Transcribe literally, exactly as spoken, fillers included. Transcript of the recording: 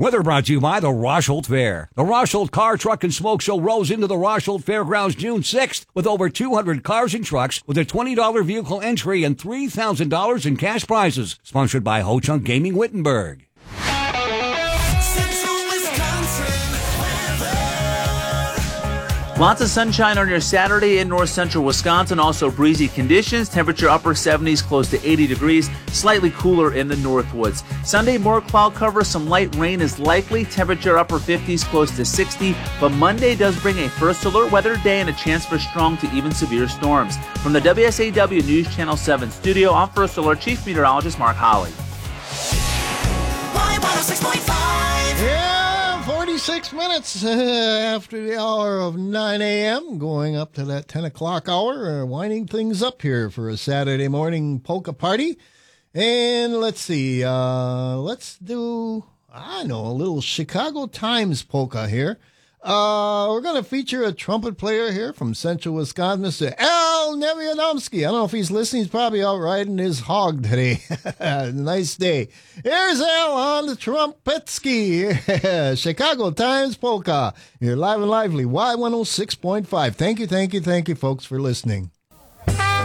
Weather brought to you by the Rosholt Fair. The Rosholt Car, Truck, and Smoke Show rolls into the Rosholt Fairgrounds June sixth with over two hundred cars and trucks with a twenty dollars vehicle entry and three thousand dollars in cash prizes. Sponsored by Ho Chunk Gaming Wittenberg. Lots of sunshine on your Saturday in north central Wisconsin. Also breezy conditions. Temperature upper seventies, close to eighty degrees. Slightly cooler in the Northwoods. Sunday, more cloud cover. Some light rain is likely. Temperature upper fifties, close to sixty. But Monday does bring a first alert weather day and a chance for strong to even severe storms. From the W S A W News Channel seven studio, I'm First Alert Chief Meteorologist Mark Holly. Y one oh six point five. Yeah, forty-six minutes after the hour of nine a.m., going up to that ten o'clock hour, uh, winding things up here for a Saturday morning polka party. And let's see, uh, let's do, I know, a little Chicago Times polka here. Uh, we're going to feature a trumpet player here from central Wisconsin, Mister Al Neviadomsky. I don't know if he's listening. He's probably out riding his hog today. Nice day. Here's Al on the trumpetski. Chicago Times polka. You're live and lively. Y one oh six point five. Thank you, thank you, thank you, folks, for listening.